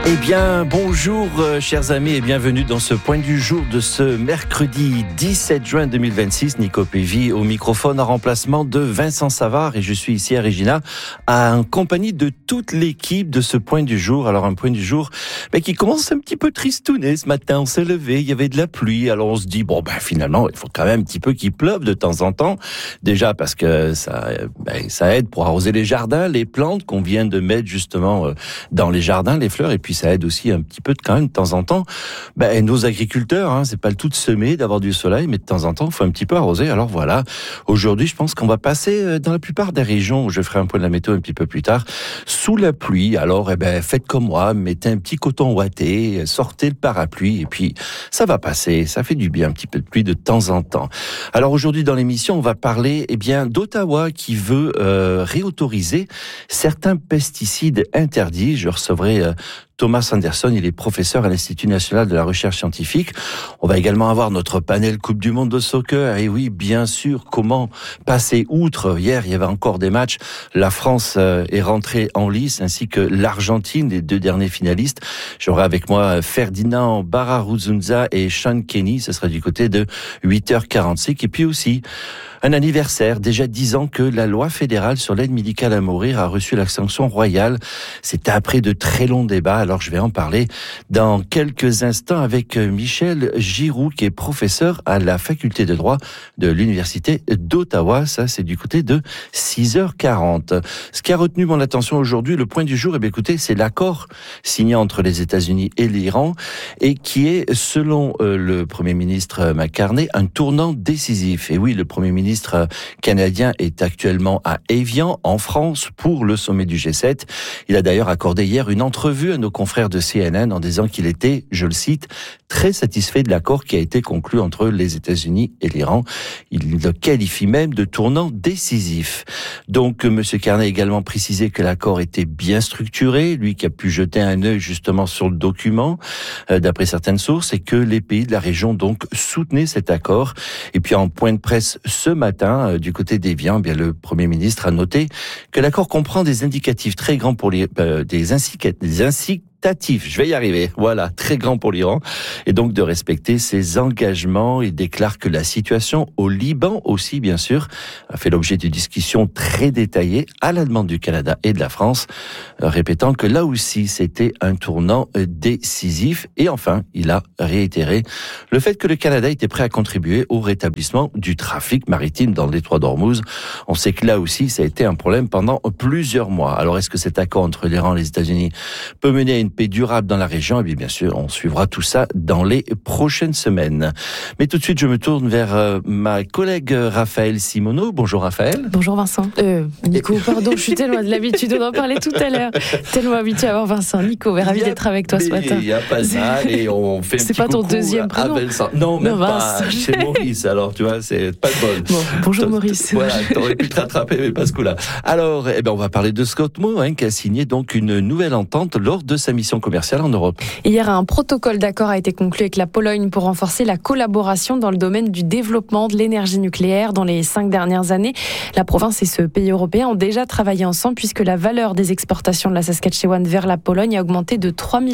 Eh bien, bonjour chers amis et bienvenue dans ce point du jour de ce mercredi 17 juin 2026. Nico Pévy au microphone en remplacement de Vincent Savard et je suis ici à Regina en compagnie de toute l'équipe de ce point du jour. Alors un point du jour qui commence un petit peu tristouné ce matin. On s'est levé, il y avait de la pluie, alors on se dit finalement il faut quand même un petit peu qu'il pleuve de temps en temps. Déjà parce que ça aide pour arroser les jardins, les plantes qu'on vient de mettre justement dans les jardins, les fleurs, et puis ça aide aussi un petit peu quand même de temps en temps nos agriculteurs, c'est pas le tout de semer, d'avoir du soleil, mais de temps en temps il faut un petit peu arroser. Alors voilà, aujourd'hui je pense qu'on va passer dans la plupart des régions, où je ferai un point de la météo un petit peu plus tard, sous la pluie. Alors faites comme moi, mettez un petit coton ouaté, sortez le parapluie et puis ça va passer, ça fait du bien un petit peu de pluie de temps en temps. Alors aujourd'hui dans l'émission on va parler d'Ottawa qui veut réautoriser certains pesticides interdits. Je recevrai Thomas Anderson, il est professeur à l'Institut national de la recherche scientifique. On va également avoir notre panel Coupe du monde de soccer. Et oui, bien sûr, comment passer outre. Hier, il y avait encore des matchs. La France est rentrée en lice, ainsi que l'Argentine, les deux derniers finalistes. J'aurai avec moi Ferdinand Bararuzunza et Sean Kenny. Ce sera du côté de 8h45. Et puis aussi, un anniversaire, déjà 10 ans que la loi fédérale sur l'aide médicale à mourir a reçu la sanction royale. C'était après de très longs débats. Alors je vais en parler dans quelques instants avec Michel Giroux, qui est professeur à la faculté de droit de l'Université d'Ottawa. Ça, c'est du côté de 6h40. Ce qui a retenu mon attention aujourd'hui, le point du jour, écoutez, c'est l'accord signé entre les États-Unis et l'Iran et qui est, selon le Premier ministre McCartney, un tournant décisif. Et oui, le Premier ministre canadien est actuellement à Évian, en France, pour le sommet du G7. Il a d'ailleurs accordé hier une entrevue à nos confrères de CNN en disant qu'il était, je le cite, très satisfait de l'accord qui a été conclu entre les États-Unis et l'Iran. Il le qualifie même de tournant décisif. Donc, M. Carney a également précisé que l'accord était bien structuré, lui qui a pu jeter un œil justement sur le document, d'après certaines sources, et que les pays de la région donc soutenaient cet accord. Et puis en point de presse ce matin, du côté d'Évian, le Premier ministre a noté que l'accord comprend des indicatifs très grands pour des incitatifs, je vais y arriver, voilà, très grand pour l'Iran, et donc de respecter ses engagements. Il déclare que la situation au Liban aussi, bien sûr, a fait l'objet de discussions très détaillées à la demande du Canada et de la France, répétant que là aussi c'était un tournant décisif. Et enfin, il a réitéré le fait que le Canada était prêt à contribuer au rétablissement du trafic maritime dans le détroit d'Ormuz. On sait que là aussi ça a été un problème pendant plusieurs mois. Alors est-ce que cet accord entre l'Iran et les États-Unis peut mener à une paix durable dans la région? Bien sûr, on suivra tout ça dans les prochaines semaines. Mais tout de suite, je me tourne vers ma collègue Raphaël Simoneau. Bonjour Raphaël. Bonjour Vincent. Nico, pardon, je suis tellement de l'habitude, on en parlait tout à l'heure. Tellement habitué à voir Vincent. Nico, ravi d'être avec toi ce matin. Il n'y a pas ça, et on fait un c'est petit pas ton coucou deuxième prénom. Non, même pas. C'est Maurice, alors tu vois, c'est pas de bol. Bon, bonjour Maurice. Voilà, t'aurais pu te rattraper, mais pas ce coup-là. Alors, on va parler de Scott Moe, qui a signé donc une nouvelle entente lors de sa mission commerciale en Europe. Hier, un protocole d'accord a été conclu avec la Pologne pour renforcer la collaboration dans le domaine du développement de l'énergie nucléaire. Dans les 5 dernières années, la province et ce pays européen ont déjà travaillé ensemble puisque la valeur des exportations de la Saskatchewan vers la Pologne a augmenté de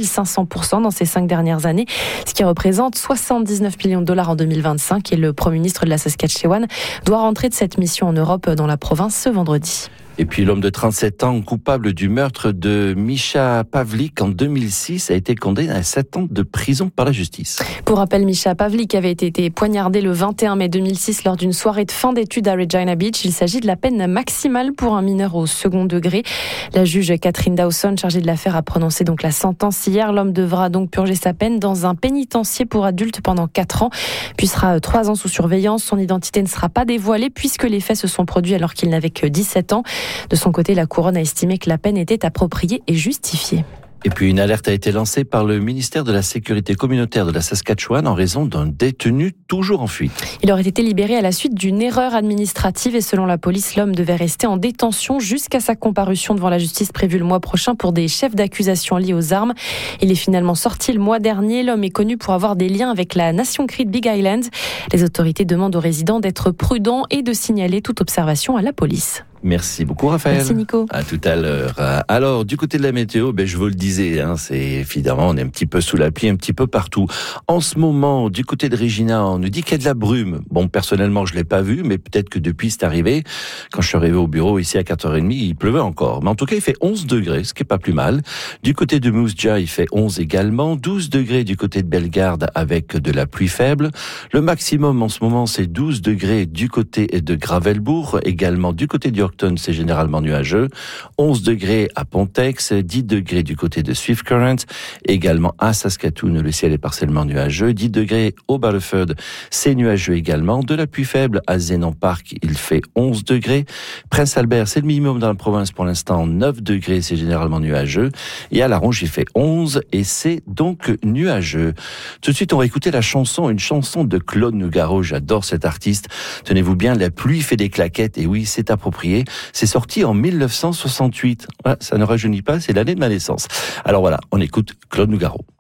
3500% dans ces 5 dernières années, ce qui représente 79 millions de dollars en 2025. Et le Premier ministre de la Saskatchewan doit rentrer de cette mission en Europe dans la province ce vendredi. Et puis l'homme de 37 ans, coupable du meurtre de Misha Pavlik en 2006, a été condamné à 7 ans de prison par la justice. Pour rappel, Misha Pavlik avait été poignardé le 21 mai 2006 lors d'une soirée de fin d'études à Regina Beach. Il s'agit de la peine maximale pour un mineur au second degré. La juge Catherine Dawson, chargée de l'affaire, a prononcé donc la sentence hier. L'homme devra donc purger sa peine dans un pénitencier pour adultes pendant 4 ans, puis sera 3 ans sous surveillance. Son identité ne sera pas dévoilée puisque les faits se sont produits alors qu'il n'avait que 17 ans. De son côté, la couronne a estimé que la peine était appropriée et justifiée. Et puis une alerte a été lancée par le ministère de la Sécurité communautaire de la Saskatchewan en raison d'un détenu toujours en fuite. Il aurait été libéré à la suite d'une erreur administrative et selon la police, l'homme devait rester en détention jusqu'à sa comparution devant la justice prévue le mois prochain pour des chefs d'accusation liés aux armes. Il est finalement sorti le mois dernier. L'homme est connu pour avoir des liens avec la Nation Cree de Big Island. Les autorités demandent aux résidents d'être prudents et de signaler toute observation à la police. Merci beaucoup Raphaël. Merci Nico. À tout à l'heure. Alors du côté de la météo, je vous le disais, c'est évidemment on est un petit peu sous la pluie, un petit peu partout. En ce moment, du côté de Regina, on nous dit qu'il y a de la brume. Bon, personnellement, je l'ai pas vu, mais peut-être que depuis c'est arrivé. Quand je suis arrivé au bureau ici à 4h30, il pleuvait encore. Mais en tout cas, il fait 11 degrés, ce qui est pas plus mal. Du côté de Mousja, il fait 11 également. 12 degrés du côté de Bellegarde avec de la pluie faible. Le maximum en ce moment, c'est 12 degrés du côté de Gravelbourg, également du côté du c'est généralement nuageux. 11 degrés à Pontex, 10 degrés du côté de Swift Current, également à Saskatoon, le ciel est partiellement nuageux. 10 degrés au Battleford, c'est nuageux également. De la pluie faible à Zenon Park, il fait 11 degrés. Prince Albert, c'est le minimum dans la province pour l'instant, 9 degrés, c'est généralement nuageux. Et à La Ronge, il fait 11 et c'est donc nuageux. Tout de suite, on va écouter une chanson de Claude Nougaro. J'adore cet artiste. Tenez-vous bien, la pluie fait des claquettes. Et oui, c'est approprié. C'est sorti en 1968. Voilà, ça ne rajeunit pas, c'est l'année de ma naissance. Alors voilà, on écoute Claude Nougaro.